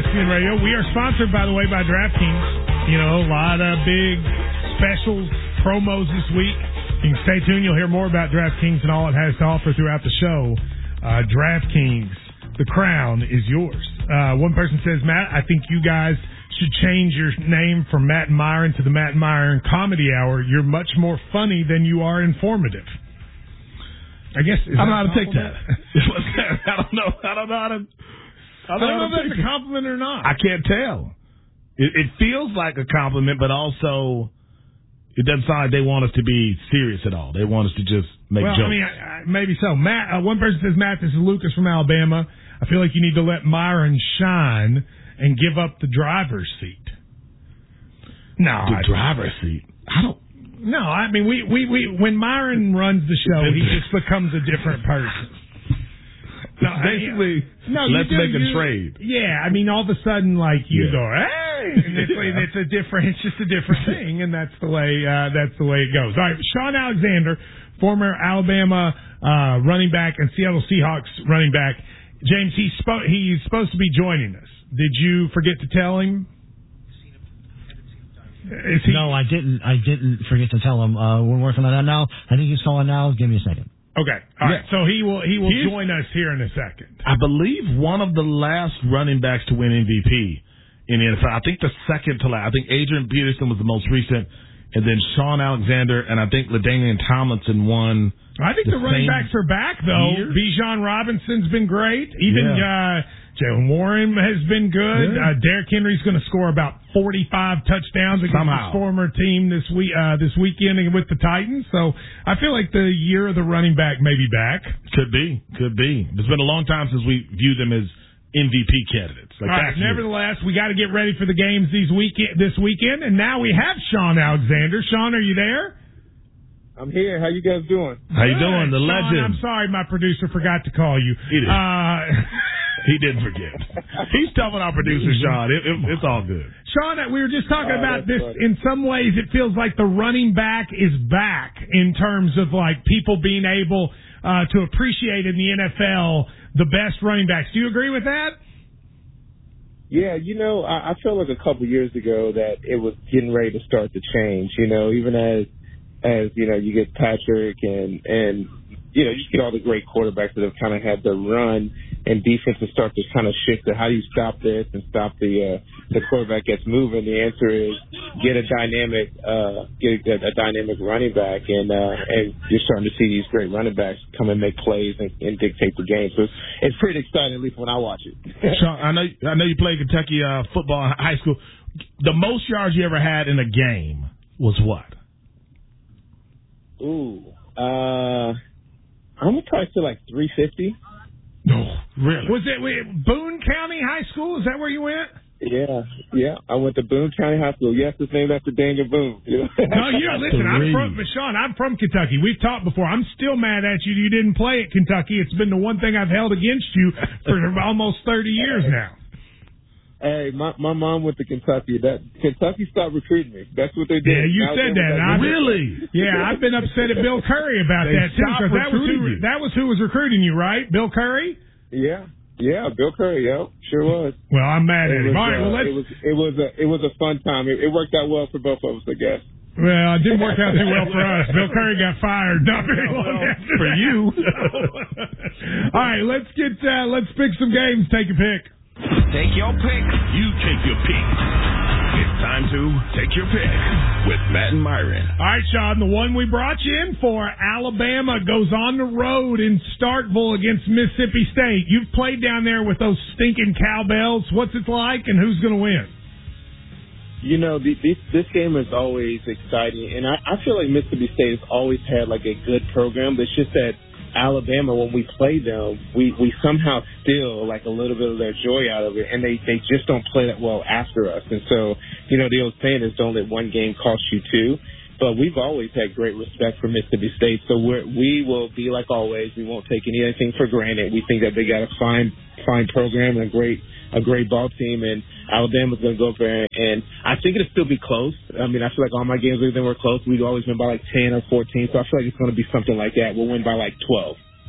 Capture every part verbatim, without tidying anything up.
E S P N Radio. We are sponsored, by the way, by DraftKings. You know, a lot of big specials, promos this week. You can stay tuned. You'll hear more about DraftKings and all it has to offer throughout the show. Uh, DraftKings, the crown is yours. Uh, one person says, Matt, I think you guys should change your name from Matt and Myron to the Matt and Myron Comedy Hour. You're much more funny than you are informative. I guess I don't know how to take that. I don't know. I don't know how to. I don't, I don't know, know if that's a compliment or not. I can't tell. It, it feels like a compliment, but also it doesn't sound like they want us to be serious at all. They want us to just make well, jokes. I mean, I, I, maybe so. Matt, uh, one person says, Matt, this is Lucas from Alabama. I feel like you need to let Myron shine and give up the driver's seat. No, the I, driver's seat. I don't. No, I mean, we, we, we when Myron runs the show, he just becomes a different person. No, basically, I, no, let's do, make a you, trade. Yeah, I mean, all of a sudden, like you yeah. go, hey, and it's, and it's a different, it's just a different thing, and that's the way, uh, that's the way it goes. All right, Sean Alexander, former Alabama uh, running back and Seattle Seahawks running back. James, he's spo- he's supposed to be joining us. Did you forget to tell him? Is he- no, I didn't. I didn't forget to tell him. Uh, we're working on that now. I think he's calling now. Give me a second. Okay. All right. Yeah. So he will he will He's, join us here in a second. I believe one of the last running backs to win M V P in the N F L. I think the second to last. I think Adrian Peterson was the most recent, and then Sean Alexander, and I think LaDainian Tomlinson won. I think the, the running backs are back, though. Year? Bijan Robinson's been great. Even yeah. uh, Jalen Warren has been good. Yeah. Uh, Derrick Henry's going to score about forty-five touchdowns against Somehow. his former team this week, uh, this weekend with the Titans. So I feel like the year of the running back may be back. Could be, could be. It's been a long time since we viewed them as M V P candidates. Like All right, nevertheless, we got to get ready for the games these week this weekend, and now we have Sean Alexander. Sean, are you there? I'm here. How you guys doing? How you doing? The Sean, legend. I'm sorry, my producer forgot to call you. He did. Uh, he didn't forget. He's telling our producer, Sean. It, it, it's all good. Sean, we were just talking oh, about this. Funny. In some ways, it feels like the running back is back in terms of like people being able uh, to appreciate in the N F L the best running backs. Do you agree with that? Yeah, you know, I, I felt like a couple years ago that it was getting ready to start to change. You know, even as as you know, you get Patrick and and you know, you get all the great quarterbacks that have kind of had the run and defenses start to kind of shift to how do you stop this and stop the uh, the quarterback gets moving. The answer is get a dynamic uh, get a, a dynamic running back, and uh, and you're starting to see these great running backs come and make plays and, and dictate the game. So it's, it's pretty exciting, at least when I watch it. Sean, I know I know you played Kentucky uh, football in high school. The most yards you ever had in a game was what? Ooh, uh, I'm gonna probably say like three fifty. No, really? Was it wait, Boone County High School? Is that where you went? Yeah, yeah. I went to Boone County High School. Yes, it's named after Daniel Boone. You know? No, you know, listen, I'm from Sean. I'm from Kentucky. We've talked before. I'm still mad at you. You didn't play at Kentucky. It's been the one thing I've held against you for almost thirty years now. Hey, my my mom went to Kentucky. That Kentucky stopped recruiting me. That's what they did. Yeah, you now said that. I, really? Yeah, I've been upset at Bill Curry about they that too. Because that was who you. that was who was recruiting you, right? Bill Curry. Yeah, yeah, Bill Curry. Yep, sure was. Well, I'm mad at it him. Was, All right, well, uh, let's. It was it was a it was a fun time. It, it worked out well for both of us, I guess. Well, it didn't work out too well for us. Bill Curry got fired not very long well, after for that. you. All right, let's get uh, let's pick some games. Take a pick. Take your pick. You take your pick. It's time to take your pick with Matt and Myron. All right, Sean, the one we brought you in for, Alabama goes on the road in Starkville against Mississippi State. You've played down there with those stinking cowbells. What's it like, and who's going to win? You know, the, this, this game is always exciting, and I, I feel like Mississippi State has always had, like, a good program, but it's just that Alabama, when we play them, we, we somehow steal, like, a little bit of their joy out of it, and they, they just don't play that well after us. And so, you know, the old saying is don't let one game cost you two. But we've always had great respect for Mississippi State, so we're, we will be like always. We won't take anything for granted. We think that they got a fine, fine program and a great, a great ball team, and Alabama's going to go up there. And I think it'll still be close. I mean, I feel like all my games we've been were close. We've always been by like ten or fourteen, so I feel like it's going to be something like that. We'll win by like twelve.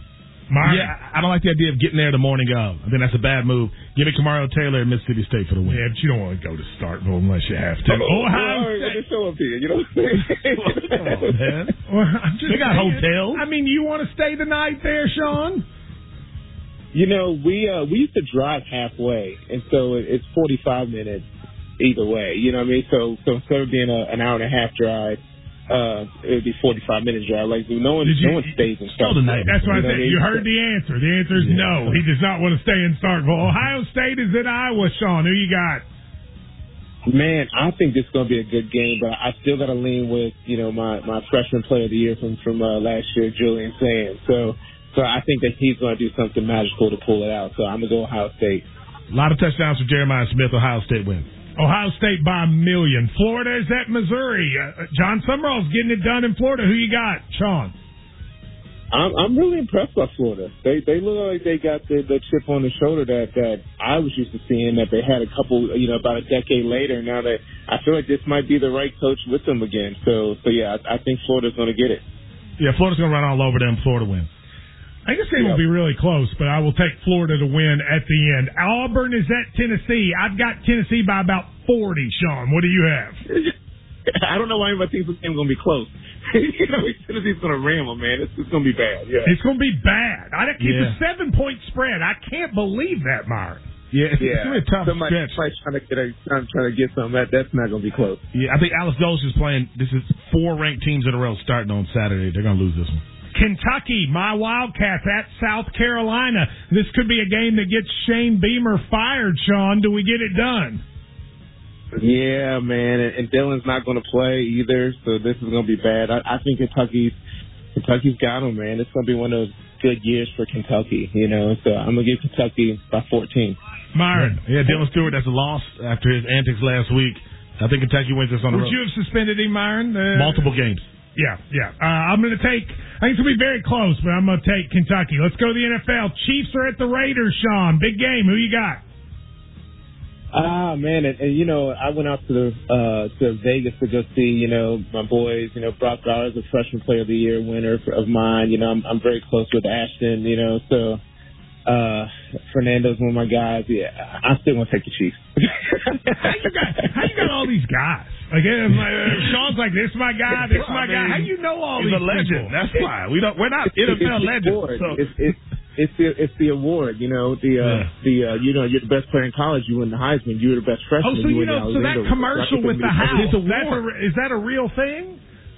Myron. Yeah, I don't like the idea of getting there the morning of. I think that's a bad move. Give me Kamario Taylor and Mississippi State for the win. Yeah, but you don't want to go to Starkville unless you have to. Oh, Ohio well, State. just show up here, you know what I'm saying? Come on, man. Well, I'm just They got saying. hotels. I mean, you want to stay the night there, Sean? You know, we uh, we used to drive halfway, and so it, it's forty-five minutes either way. You know what I mean? So so instead of being a, an hour and a half drive, uh, it would be forty-five minutes drive. Like no one, Did you- no one stays in Still the Starkville. night. That's what I You know said. what I mean? You heard the answer. The answer is Yeah. no. He does not want to stay in Starkville. Ohio State is in Iowa, Sean. Who you got? Man, I think this is going to be a good game, but I still got to lean with, you know, my, my freshman player of the year from, from uh, last year, Julian Sands. So, so I think that he's going to do something magical to pull it out. So I'm going to go Ohio State. A lot of touchdowns for Jeremiah Smith. Ohio State wins. Ohio State by a million. Florida is at Missouri. Uh, John Summerall's getting it done in Florida. Who you got, Sean? I'm, I'm really impressed by Florida. They they look like they got the, the chip on the shoulder that, that I was used to seeing, that they had a couple, you know, about a decade later. Now that I feel like this might be the right coach with them again. So, so yeah, I, I think Florida's going to get it. Yeah, Florida's going to run all over them. Florida wins. I think this game will be really close, but I will take Florida to win at the end. Auburn is at Tennessee. I've got Tennessee by about forty, Sean. What do you have? I don't know why anybody thinks this game's going to be close. You know, Tennessee's going to ram them, man. It's, it's going to be bad. Yeah. It's going to be bad. I, it's Yeah. a seven-point spread. I can't believe that, Myron. Yeah, it's, Yeah. it's going to be a tough Somebody stretch. somebody's trying to get a, trying, trying to get something. That, that's not going to be close. Yeah, I think Alice Ghost is playing. This is four ranked teams in a row starting on Saturday. They're going to lose this one. Kentucky, my Wildcats at South Carolina. This could be a game that gets Shane Beamer fired, Sean. Do we get it done? Yeah, man, and, and Dylan's not going to play either, so this is going to be bad. I, I think Kentucky's Kentucky's got him, man. It's going to be one of those good years for Kentucky, you know. So I'm going to give Kentucky by fourteen. Myron. Yeah, Dylan Stewart, that's a loss after his antics last week. I think Kentucky wins this on the Would road. you have suspended him, Myron? Uh, Multiple games. Yeah, yeah. Uh, I'm going to take, I think it's going to be very close, but I'm going to take Kentucky. Let's go to the N F L. Chiefs are at the Raiders, Sean. Big game. Who you got? Ah, man, and, and you know, I went out to the uh, to Vegas to go see, you know, my boys. You know, Brock Bowers, a freshman player of the year winner of mine. You know, I'm, I'm very close with Ashton. You know, so uh, Fernando's one of my guys. Yeah, I still want to take the Chiefs. How you got? How you got all these guys? Like, uh, my, uh, Sean's like, this is my guy, this is my guy. How you know all He's these a legend. people? That's why we don't. We're not It's N F L the legends. award. So. It's, it's, it's the it's the award, you know. The uh, Yeah. the uh, you know, you're the best player in college. You win the Heisman. You were the best freshman. Oh, so you win know, the so that Orlando. commercial So I with think the it's house, a- that's a, is that a real thing?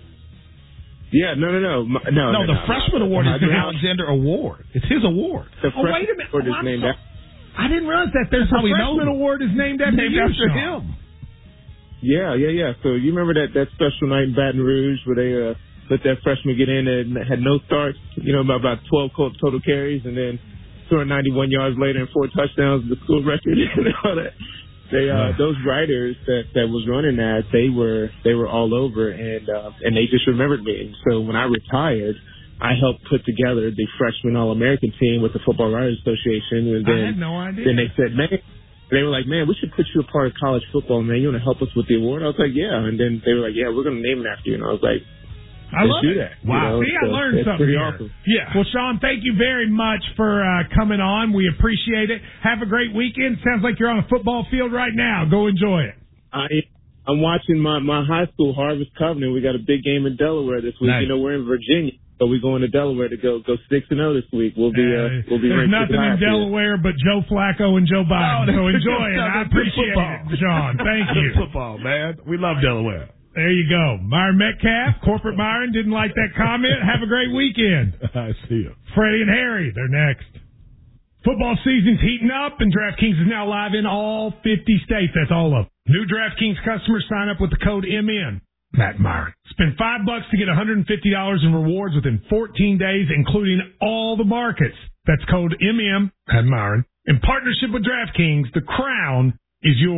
Yeah, no, no, no, M- no, No, no, the no, freshman no. award is the The Alexander Award. It's his award. The Oh, wait a freshman minute. award Oh, is I'm named so- after. I didn't realize that. There's That's a how we know freshman him. award is named after Named you, after Sean. him. Yeah, yeah, yeah. So you remember that that special night in Baton Rouge where they uh, let that freshman get in and had no starts, you know, about about twelve total carries, and then two hundred ninety-one yards later and four touchdowns, the school record, and all that. They uh, Yeah. those writers that that was running that, they were they were all over, and uh, and they just remembered me. So when I retired, I helped put together the freshman All-American team with the Football Writers Association, and then I had no idea. then they said, man, they were like, man, we should put you a part of college football, man. You want to help us with the award? I was like, yeah. And then they were like, yeah, we're going to name it after you. And I was like, I let's love do it. that. Wow. You know? See, I So learned it's something pretty here. awesome. Yeah. Well, Sean, thank you very much for uh, coming on. We appreciate it. Have a great weekend. Sounds like you're on a football field right now. Go enjoy it. I, I'm watching my, my high school, Harvest Covenant. We got a big game in Delaware this week. Nice. You know, we're in Virginia, so we're going to Delaware to go go six and zero this week. We'll be uh, we'll be There's ranked nothing in high here. Delaware but Joe Flacco and Joe Biden. Oh, so that's enjoy good it. stuff. I That's good appreciate football. it, Sean. Thank you. Good football, man. We love Delaware. There you go. Myron Metcalf, Corporate Myron, didn't like that comment. Have a great weekend. I see you. Freddie and Harry, they're next. Football season's heating up, and DraftKings is now live in all fifty states. That's all of them. New DraftKings customers sign up with the code M N. Matt Myron. Spend five bucks to get one hundred fifty dollars in rewards within fourteen days, including all the markets. That's code M M. Matt Myron. In partnership with DraftKings, the crown is yours.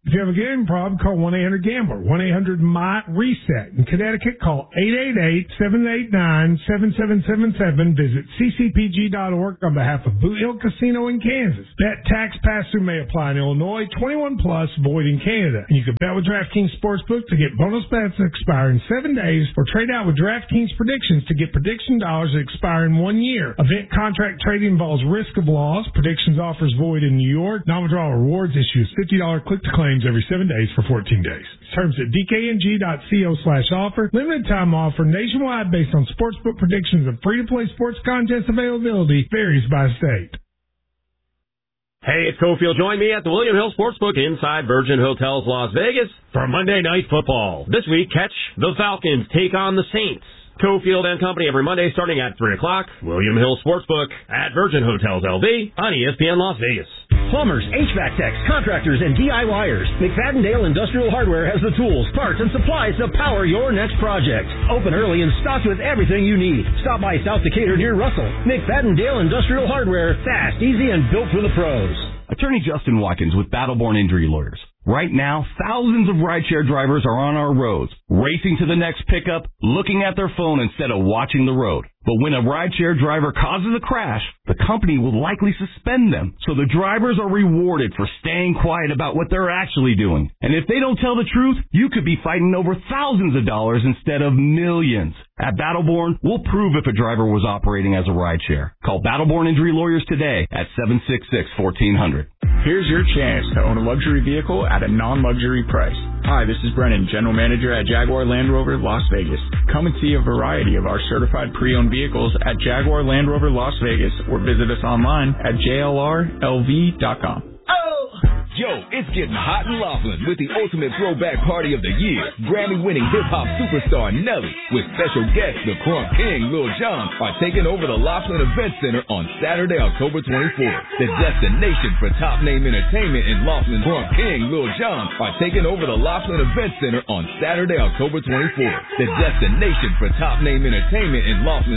If you have a gambling problem, call one eight hundred gambler, one eight hundred M Y reset. In Connecticut, call eight eight eight, seven eight nine, seven seven seven seven. Visit c c p g dot org on behalf of Boot Hill Casino in Kansas. Bet tax pass-through may apply in Illinois, twenty-one plus, void in Canada. And you can bet with DraftKings Sportsbook to get bonus bets that expire in seven days or trade out with DraftKings Predictions to get prediction dollars that expire in one year. Event contract trading involves risk of loss. Predictions offers void in New York. Non-withdrawal rewards issues fifty dollars click-to-claims every seven days for fourteen days. Terms at d k n g dot co slash offer. Limited time offer nationwide based on sportsbook predictions and free-to-play sports contest availability varies by state. Hey, it's Cofield. Join me at the William Hill Sportsbook inside Virgin Hotels Las Vegas for Monday Night Football. This week, catch the Falcons take on the Saints. Cofield and Company every Monday starting at three o'clock. William Hill Sportsbook at Virgin Hotels L V on E S P N Las Vegas. Plumbers, H V A C techs, contractors, and DIYers. McFadden-Dale Industrial Hardware has the tools, parts, and supplies to power your next project. Open early and stocked with everything you need. Stop by South Decatur near Russell. McFadden-Dale Industrial Hardware. Fast, easy, and built for the pros. Attorney Justin Watkins with Battleborn Injury Lawyers. Right now, thousands of rideshare drivers are on our roads, racing to the next pickup, looking at their phone instead of watching the road. But when a rideshare driver causes a crash, the company will likely suspend them. So the drivers are rewarded for staying quiet about what they're actually doing. And if they don't tell the truth, you could be fighting over thousands of dollars instead of millions. At Battleborn, we'll prove if a driver was operating as a rideshare. Call Battleborn Injury Lawyers today at seven six six, one four zero zero. Here's your chance to own a luxury vehicle at a non-luxury price. Hi, this is Brennan, General Manager at Jaguar Land Rover Las Vegas. Come and see a variety of our certified pre-owned vehicles at Jaguar Land Rover Las Vegas or visit us online at j l r l v dot com. Yo, it's getting hot in Laughlin with the ultimate throwback party of the year. Grammy-winning hip-hop superstar Nelly with special guests the Crunk King, Lil Jon are taking over the Laughlin Event Center on Saturday, October twenty-fourth. The destination for top-name entertainment in Laughlin. Crunk King, Lil Jon are taking over the Laughlin Event Center on Saturday, October twenty-fourth. The destination for top-name entertainment in Laughlin.